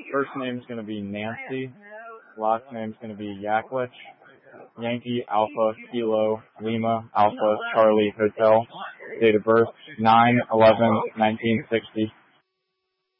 First name's going to be Nancy. Last name's going to be Yaklich. Yankee Alpha Kilo Lima Alpha Charlie Hotel. Date of birth 9/11/1960.